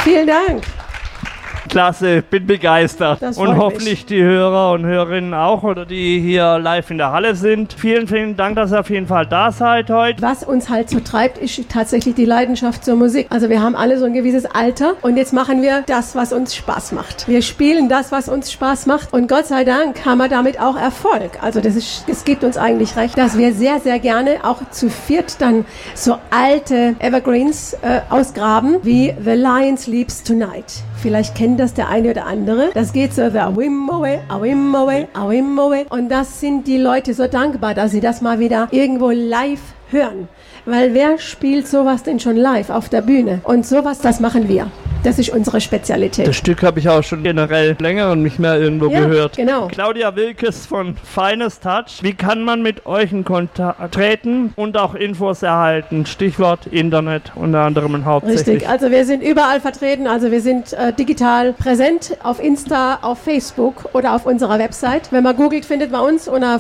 Vielen Dank. Klasse, bin begeistert. Und hoffentlich mich. die Hörer und Hörerinnen auch oder die hier live in der Halle sind. Vielen, vielen Dank, dass ihr auf jeden Fall da seid heute. Was uns halt so treibt, ist tatsächlich die Leidenschaft zur Musik. Also wir haben alle so ein gewisses Alter und jetzt machen wir das, was uns Spaß macht. Wir spielen das, was uns Spaß macht und Gott sei Dank haben wir damit auch Erfolg. Also das gibt uns eigentlich recht, dass wir sehr, sehr gerne auch zu viert dann so alte Evergreens ausgraben, wie The Lion Sleeps Tonight. Vielleicht kennt das der eine oder andere. Das geht so, the awim away, awim away, awim away. Und das sind die Leute so dankbar, dass sie das mal wieder irgendwo live hören. Weil wer spielt sowas denn schon live auf der Bühne? Und sowas, das machen wir. Das ist unsere Spezialität. Das Stück habe ich auch schon generell länger und nicht mehr irgendwo gehört. Genau. Claudia Wilkes von Finest Touch. Wie kann man mit euch in Kontakt treten und auch Infos erhalten? Stichwort Internet unter anderem und hauptsächlich. Richtig, also wir sind überall vertreten. Also wir sind digital präsent auf Insta, auf Facebook oder auf unserer Website. Wenn man googelt, findet man uns unter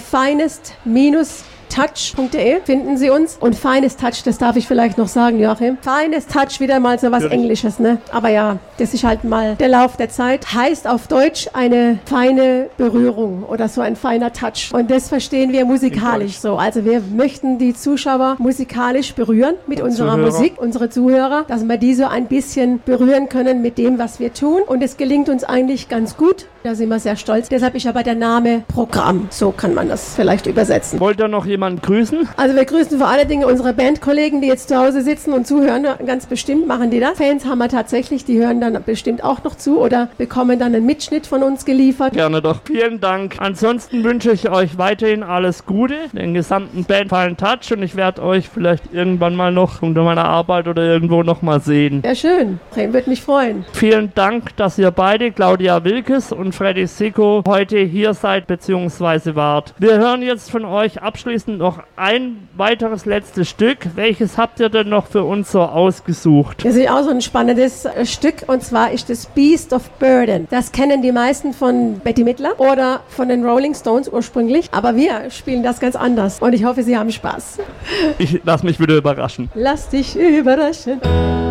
finest-touch.de finden Sie uns. Und Finest Touch, das darf ich vielleicht noch sagen, Joachim. Finest Touch, wieder mal so was Englisches, ne? Aber ja, das ist halt mal der Lauf der Zeit. Heißt auf Deutsch eine feine Berührung oder so ein feiner Touch. Und das verstehen wir musikalisch so. Also wir möchten die Zuschauer musikalisch berühren mit unserer Musik, unsere Zuhörer, dass wir die so ein bisschen berühren können mit dem, was wir tun. Und es gelingt uns eigentlich ganz gut. Da sind wir sehr stolz. Deshalb ist aber der Name Programm. So kann man das vielleicht übersetzen. Wollt ihr noch jemanden grüßen? Also wir grüßen vor allen Dingen unsere Bandkollegen, die jetzt zu Hause sitzen und zuhören. Ganz bestimmt machen die das. Fans haben wir tatsächlich, die hören dann bestimmt auch noch zu oder bekommen dann einen Mitschnitt von uns geliefert. Gerne doch. Vielen Dank. Ansonsten wünsche ich euch weiterhin alles Gute, den gesamten Band Finest Touch und ich werde euch vielleicht irgendwann mal noch unter meiner Arbeit oder irgendwo noch mal sehen. Ja, schön. Würde mich freuen. Vielen Dank, dass ihr beide, Claudia Wilkes und Freddy Sicko, heute hier seid bzw. wart. Wir hören jetzt von euch abschließend noch ein weiteres letztes Stück. Welches habt ihr denn noch für uns so ausgesucht? Das ist auch so ein spannendes Stück und zwar ist das Beast of Burden. Das kennen die meisten von Bette Midler oder von den Rolling Stones ursprünglich, aber wir spielen das ganz anders und ich hoffe, Sie haben Spaß. Ich lass mich wieder überraschen. Lass dich überraschen.